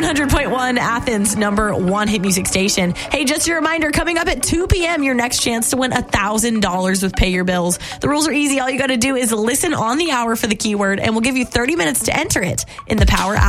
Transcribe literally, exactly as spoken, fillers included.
hundred point one, Athens' number one hit music station. Hey, just a reminder, coming up at two p.m., your next chance to win one thousand dollars with Pay Your Bills. The rules are easy. All you got to do is listen on the hour for the keyword, and we'll give you thirty minutes to enter it in the Power app.